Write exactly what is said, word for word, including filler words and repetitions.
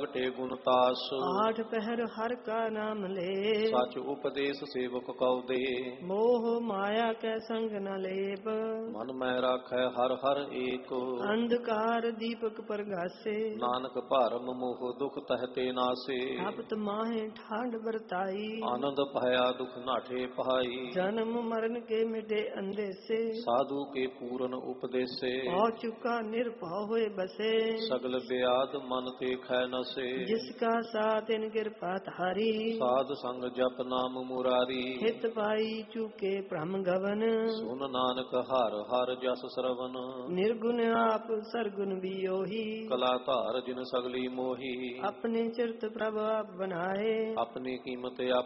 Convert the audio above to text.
प्रगटे गुण तास। आठ पहर हर का नाम ले, सच उपदेश सेवक कौ दे। मोह माया कै संग न लेप, मन में राखै हर हर एक। अंधकार दीपक प्रगासे, नानक भरम मोह दुख तहते नासे। तपत माहे ठांड बरताई, आनंद भया दुख नाठे पहाई। जन्म मरण के मिटे अंदेसे, साधु के पूरन उपदेसे। पौ चुका निरभव होए बसे, सगल ब्याद मन ते खै नसे। जिसका साथ इन कृपा धारी, साध संग जप नाम मुरारी। हित पाई चूके भ्रम गवन, सुन नानक हर हर जस श्रवण। निर्गुण आप सरगुण बियोही, कला धार जिन सगली मोही। अपने चिरत प्रभ आप बनाए, अपनी कीमत